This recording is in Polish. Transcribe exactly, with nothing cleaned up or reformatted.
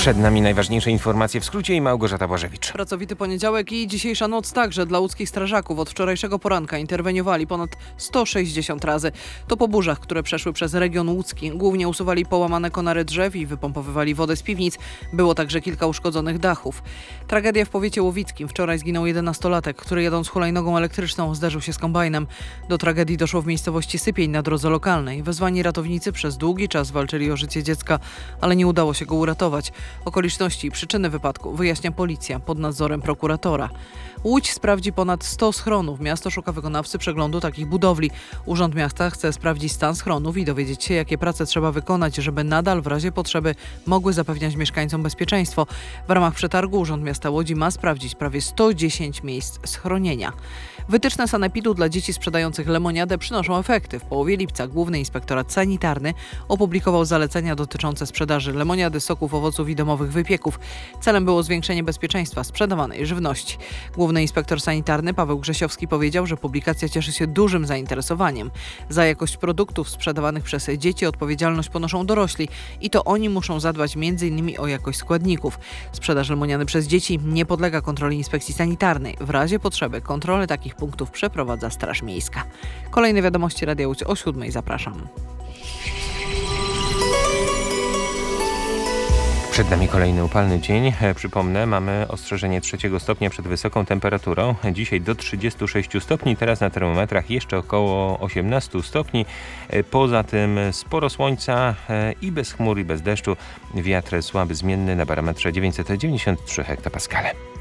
Przed nami najważniejsze informacje w skrócie i Małgorzata Błażewicz. Pracowity poniedziałek i dzisiejsza noc także dla łódzkich strażaków. Od wczorajszego poranka interweniowali ponad sto sześćdziesiąt razy. To po burzach, które przeszły przez region łódzki. Głównie usuwali połamane konary drzew i wypompowywali wodę z piwnic. Było także kilka uszkodzonych dachów. Tragedia w powiecie łowickim. Wczoraj zginął jedenastolatek, który jadąc hulajnogą elektryczną zderzył się z kombajnem. Do tragedii doszło w miejscowości Sypień na drodze lokalnej. Wezwani ratownicy przez długi czas walczyli o życie dziecka, ale nie udało się go uratować. Okoliczności i przyczyny wypadku wyjaśnia policja pod nadzorem prokuratora. Łódź sprawdzi ponad sto schronów. Miasto szuka wykonawcy przeglądu takich budowli. Urząd Miasta chce sprawdzić stan schronów i dowiedzieć się, jakie prace trzeba wykonać, żeby nadal w razie potrzeby mogły zapewniać mieszkańcom bezpieczeństwo. W ramach przetargu Urząd Miasta Łodzi ma sprawdzić prawie sto dziesięć miejsc schronienia. Wytyczne sanepidu dla dzieci sprzedających lemoniadę przynoszą efekty. W połowie lipca Główny Inspektorat Sanitarny opublikował zalecenia dotyczące sprzedaży lemoniady, soków, owoców i domowych wypieków. Celem było zwiększenie bezpieczeństwa sprzedawanej żywności. Główny Inspektor Sanitarny Paweł Grzesiowski powiedział, że publikacja cieszy się dużym zainteresowaniem. Za jakość produktów sprzedawanych przez dzieci odpowiedzialność ponoszą dorośli i to oni muszą zadbać między innymi o jakość składników. Sprzedaż lemoniady przez dzieci nie podlega kontroli inspekcji sanitarnej. W razie potrzeby kontrolę takich punktów przeprowadza Straż Miejska. Kolejne wiadomości Radia Łódź o siódmej. Zapraszam. Przed nami kolejny upalny dzień. Przypomnę, mamy ostrzeżenie trzeciego stopnia przed wysoką temperaturą. Dzisiaj do trzydziestu sześciu stopni, teraz na termometrach jeszcze około osiemnastu stopni. Poza tym sporo słońca i bez chmur i bez deszczu. Wiatr słaby, zmienny na barometrze dziewięćset dziewięćdziesiąt trzy hektopaskale.